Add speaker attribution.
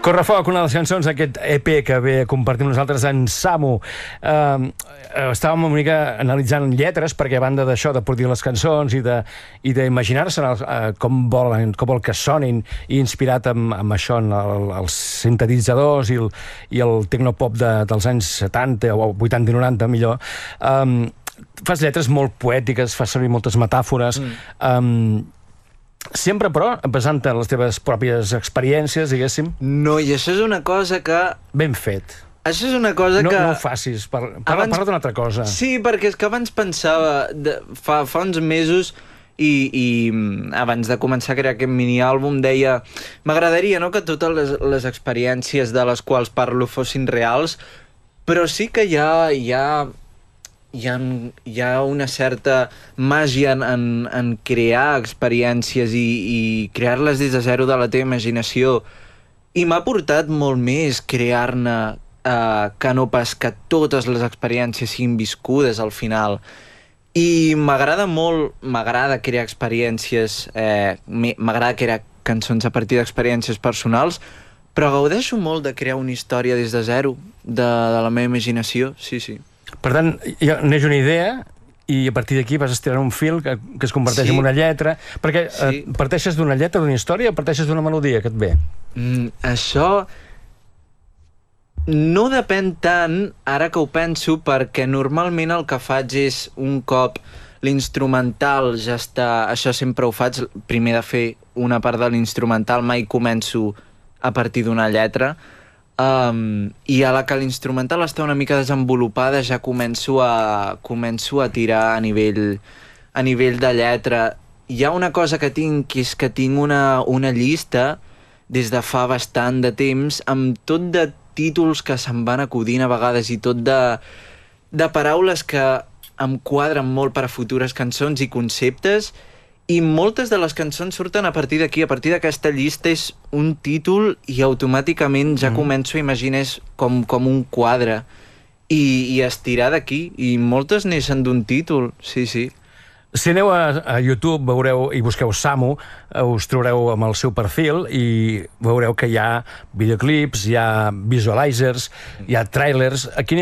Speaker 1: Correfoc, una de les cançons d'aquest EP que ve a compartir amb nosaltres en Samu. Estàvem una mica analitzant lletres, perquè a banda d'això, de portar les cançons i d'imaginar-se com vol que sonin, i inspirat amb això, en els sintetitzadors i el tecnopop dels anys 70 o 80 i 90, millor. Fas lletres molt poètiques, fas servir moltes metàfores. Sempre, però, basant en les teves pròpies experiències, diguéssim?
Speaker 2: No, i això és una cosa que...
Speaker 1: Ben fet.
Speaker 2: Això és una cosa que...
Speaker 1: No ho facis, parla d'una altra cosa.
Speaker 2: Sí, perquè és que abans pensava, fa uns mesos, i abans de començar a crear aquest mini-àlbum, deia, m'agradaria, no?, que totes les experiències de les quals parlo fossin reals, però sí que hi ha una certa màgia en crear experiències i crear-les des de zero de la teva imaginació. I m'ha portat molt més crear-ne que no pas que totes les experiències siguin viscudes al final. I m'agrada crear experiències, m'agrada crear cançons a partir d'experiències personals, però gaudeixo molt de crear una història des de zero, de la meva imaginació, sí.
Speaker 1: Per tant, neix una idea i a partir d'aquí vas estirant un fil que es converteix en una lletra, perquè parteixes d'una lletra, d'una història, o parteixes d'una melodia que et ve?
Speaker 2: Això no depèn tant, ara que ho penso, perquè normalment el que faig és, un cop l'instrumental ja està... Això sempre ho faig, primer de fer una part de l'instrumental, mai començo a partir d'una lletra, i a la que l'instrumental està una mica desenvolupada ja començo a tirar a nivell de lletra. Hi ha una cosa que tinc, que és que tinc una llista des de fa bastant de temps amb tot de títols que se'm van acudint a vegades i tot de paraules que em quadren molt per a futures cançons i conceptes, i moltes de les cançons surten a partir d'aquí, a partir d'aquesta llista és un títol i automàticament ja començo a imaginar com un quadre i estirar d'aquí, i moltes neixen d'un títol, sí.
Speaker 1: Si aneu a YouTube, veureu i busqueu Samu, us trobareu amb el seu perfil i veureu que hi ha videoclips, hi ha visualizers, hi ha trailers.